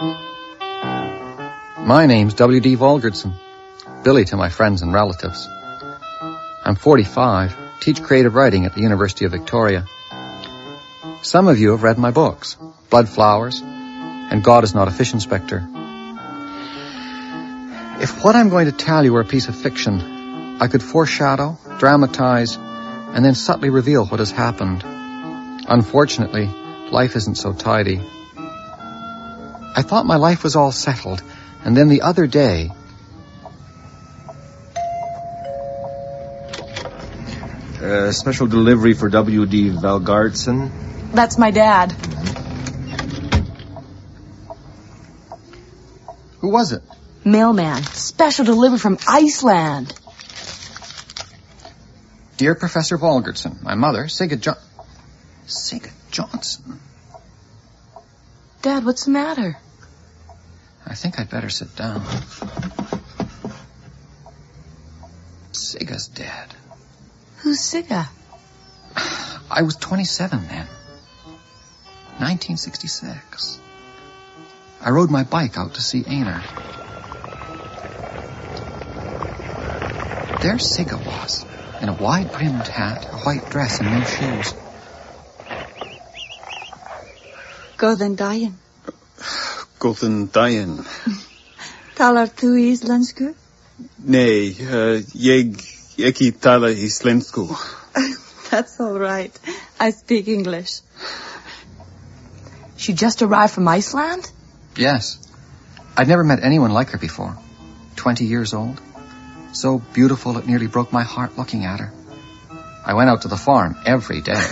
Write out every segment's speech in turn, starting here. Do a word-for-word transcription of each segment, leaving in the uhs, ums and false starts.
My name's W D Volgardson, Billy to my friends and relatives. I'm forty-five, teach creative writing at the University of Victoria. Some of you have read my books, Blood Flowers and God is Not a Fish Inspector. If what I'm going to tell you were a piece of fiction, I could foreshadow, dramatize, and then subtly reveal what has happened. Unfortunately, life isn't so tidy. I thought my life was all settled, and then the other day... Uh, special delivery for W D Volgardson. That's my dad. Who was it? Mailman. Special delivery from Iceland. Dear Professor Volgardson, my mother, Sigga Jo... Sigga Johnson? Dad, what's the matter? I think I'd better sit down. Sigga's dead. Who's Sigga? I was twenty-seven then. nineteen sixty-six. I rode my bike out to see Einar. There Sigga was, in a wide-brimmed hat, a white dress, and no shoes. Góðan daginn. Góðan daginn. Talar þú íslensku? Nei, uh, ég ekki tala íslensku. That's all right. I speak English. She just arrived from Iceland? Yes. I'd never met anyone like her before. Twenty years old. So beautiful it nearly broke my heart looking at her. I went out to the farm every day.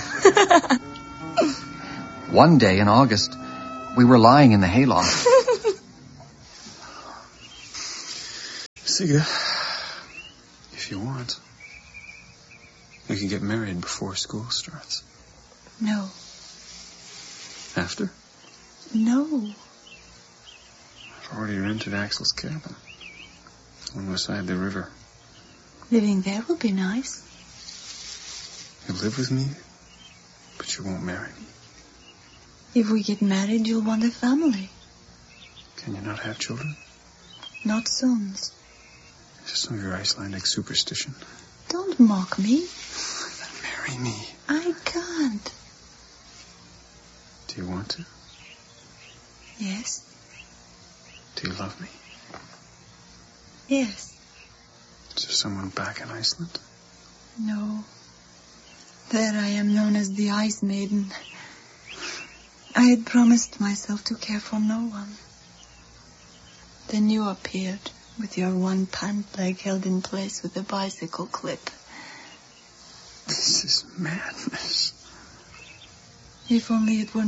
One day in August, we were lying in the hayloft. Sigga, if you want, we can get married before school starts. No. After? No. I've already rented Axel's cabin on beside the river. Living there will be nice. You'll live with me, but you won't marry me. If we get married, you'll want a family. Can you not have children? Not sons. Is this some of your Icelandic superstition? Don't mock me. Then marry me. I can't. Do you want to? Yes. Do you love me? Yes. Is there someone back in Iceland? No. There I am known as the Ice Maiden. I had promised myself to care for no one. Then you appeared with your one pant leg held in place with a bicycle clip. This is madness. If only it were